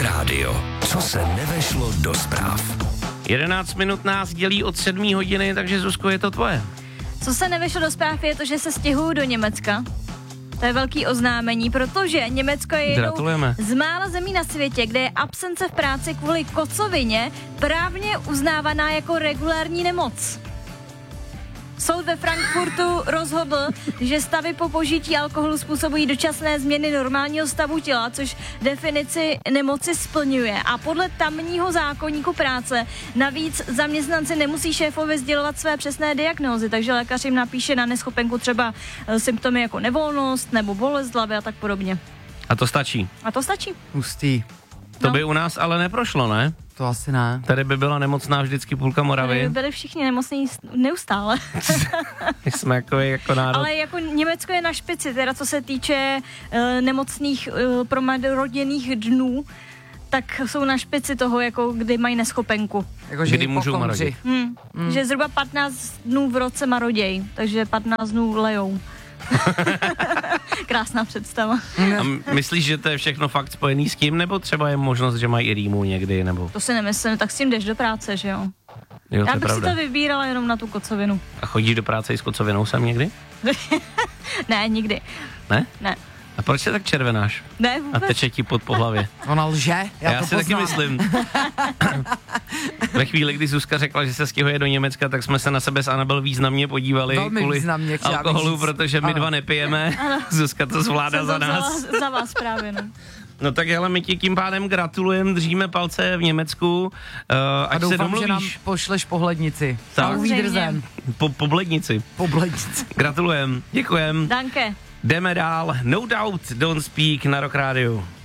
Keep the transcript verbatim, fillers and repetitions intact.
Rock Radio. Co se nevešlo do zpráv? jedenáct minut nás dělí od sedmé hodiny, takže Zuzko, je to tvoje. Co se nevešlo do zpráv je to, že se stěhuju do Německa. To je velký oznámení, protože Německo je jednou z mála zemí na světě, kde je absence v práci kvůli kocovině právně uznávaná jako regulární nemoc. Soud ve Frankfurtu rozhodl, že stavy po požití alkoholu způsobují dočasné změny normálního stavu těla, což definici nemoci splňuje. A podle tamního zákoníku práce navíc zaměstnanci nemusí šéfovi sdělovat své přesné diagnózy, takže lékař jim napíše na neschopenku třeba symptomy jako nevolnost nebo bolest hlavy a tak podobně. A to stačí? A to stačí. Hustý. To No. by u nás ale neprošlo, ne? To asi ne. Tady by byla nemocná vždycky půlka Moravy. Byli všichni nemocní neustále. My jsme jako, jako národ. Ale jako Německo je na špici, teda co se týče uh, nemocných uh, promaroděných dnů, tak jsou na špici toho, jako kdy mají neschopenku. Jako, Kdy můžou marodit. Hmm. Hmm. Že zhruba patnáct dnů v roce maroděj, takže patnáct dnů lejou. Krásná představa. A myslíš, že to je všechno fakt spojený s tím, nebo třeba je možnost, že mají i rýmu někdy, nebo? To si nemyslím, tak s tím jdeš do práce, že jo? Jo, Já to bych pravda. si to vybírala jenom na tu kocovinu. A chodíš do práce i s kocovinou sem někdy? Ne, nikdy. Ne? Ne. A proč se tak červenáš? Ne, A vůbec. teče ti pod po hlavě? Ona lže, já, Já to si taky poznám. myslím. Ve chvíli, kdy Zuzka řekla, že se stěhuje do Německa, tak jsme se na sebe s Anabel významně podívali Velmi kvůli významně, chtěla bych alkoholu, říct. protože my Ano. dva nepijeme. Zuzka to zvládá Jsem za to nás. vzala Za vás právě, no. No tak ale my ti tím pádem gratulujeme, držíme palce v Německu, uh, ať A doufám, se že nám domluvíš pošleš pohlednici. Tak. A uvídrzen. po, po blednici. Poblednici. Gratulujem, děkujem. Danke. Jdeme dál, No Doubt, Don't Speak na Rock Radio.